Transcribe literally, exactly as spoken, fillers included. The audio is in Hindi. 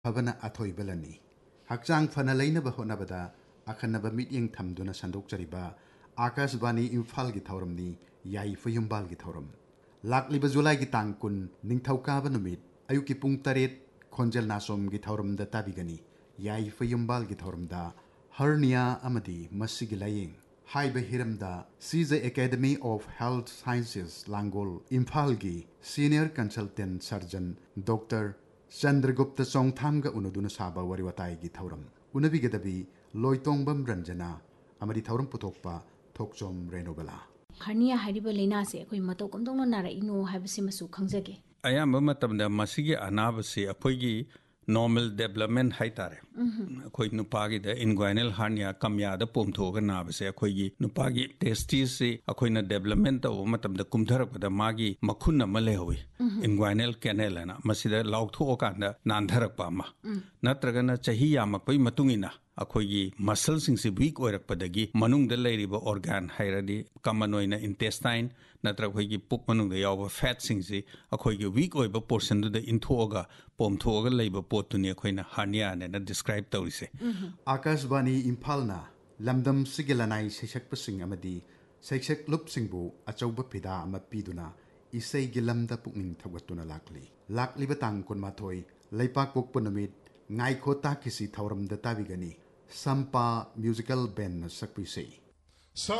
फबना अथोइबलनी हक्चांग फना लेनब होनबदा अखनब मिटिंग थमदुना संदोकचरिबा आकाशवाणी इम्फाल की थौरमनी याई फयुम्बाल की थौरम लाकलिब जुलाई की तांग कुन निंगथौकाब नुमित अयुकी पुंग तरेत खोंजल नासोम की थौरमदा ताबिगनी याई फयुम्बाल की थौरमदा hernia अमदी मसिगी लायेंग HYBE हिरमदा CJ academy of health sciences Langol Imphal की senior consultant surgeon doctor Chandragupta चौंथामगा उनुदुना साबा वरिवताई की थौरम उनबिगदबी लोइतोंबम रंजना अमरी थौरम पुथोकपा थोकचोम रेनोबला हर्निया हाइरिबा लेना से अखोई मतौ कमदोंनो नाराइनो हाइबसे मसु खंजगे अयाम मतमदा मसिगे अनाबसे अखोइगी normal development हाइतारे अखोइ नुपागी the inguinal hernia कमयादा पोमथोगा नाबसे अखोइगी नुपागी testis से अखोइना डेवलपमेंट तव मतमदा कुमधरकदा मागी मखुन अमा लेहवी इनग्वाइनल कैनल ना मसिदा लाउथोकांदा नांधरकपा अमा नत्रगना चही यामकपै मतुंगिना अखोइगी मसल सिंगसे वीक ओइरकपदगी मनुंगदा लेरिबा ऑर्गन हाइरदी कमन ओइना इंटेस्टाइन नत्र अखोइगी पुक मनुंगदा यावबा फैट सिंगसे अखोइगी वीक ओइबा पोर्शन दुदा इंथोगा पोमथोगा लेबा पोतुनी अखोइना हार्निया ने डिस्क्राइब तौरिसे आकाशवाणी इम्फालना लमदम सिगिलनाई सेसकपसिंग अमदी सेक्सक लुपसिंगबु अचौबा फिदा अमा पीदुना इसैगी लमदा पुकनिंग थौगतुना लाकली लाकलिबा तांग कुनमाथोई लेपाक पोकपा नुमित ngaiko takisi thauram da tabigani sampa musical band sakpisei